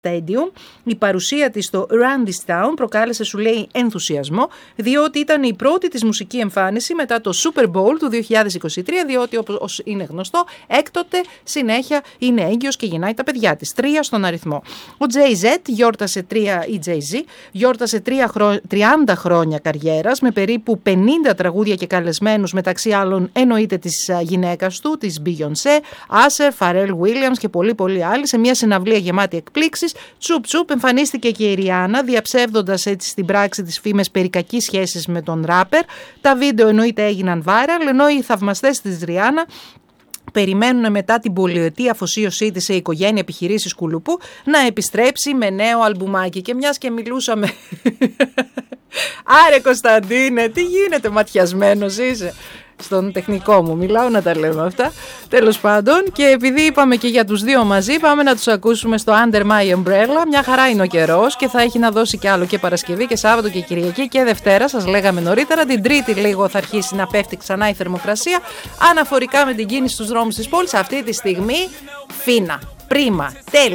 Stadium. Η παρουσία της στο Run This Town προκάλεσε, σου λέει, ενθουσιασμό, διότι ήταν η πρώτη της μουσική εμφάνιση μετά το Super Bowl του 2023, διότι όπως είναι γνωστό, έκτοτε συνέχεια είναι έγκυος και γεννάει τα παιδιά της, 3 στον αριθμό. Ο Jay-Z γιόρτασε 30 χρόνια καριέρας με περίπου 50 τραγούδια και καλεσμένους, μεταξύ άλλων εννοείται της γυναίκας του, της Beyoncé, Usher, Pharrell Williams και πολλοί άλλοι, σε μια συναυλία γεμάτη εκπλήξεις. Τσουπ εμφανίστηκε και η Ριάννα, διαψεύδοντας έτσι στην πράξη τις φήμες περί κακής σχέσης με τον ράπερ. Τα βίντεο εννοείται έγιναν viral, ενώ οι θαυμαστές της Ριάννα περιμένουν μετά την πολυετή αφοσίωσή της σε οικογένεια επιχειρήσεις κουλουπού να επιστρέψει με νέο αλμπουμάκι. Και μιας και μιλούσαμε... Άρε Κωνσταντίνε, τι γίνεται, ματιασμένος είσαι? Στον τεχνικό μου μιλάω να τα λέμε αυτά. Τέλος πάντων, και επειδή είπαμε και για τους δύο μαζί, πάμε να τους ακούσουμε στο Under My Umbrella. Μια χαρά είναι ο καιρός και θα έχει να δώσει κι άλλο και Παρασκευή και Σάββατο και Κυριακή και Δευτέρα. Σας λέγαμε νωρίτερα. Την Τρίτη λίγο θα αρχίσει να πέφτει ξανά η θερμοκρασία. Αναφορικά με την κίνηση στους δρόμους της πόλης, αυτή τη στιγμή φίνα, πρίμα, τέλεια.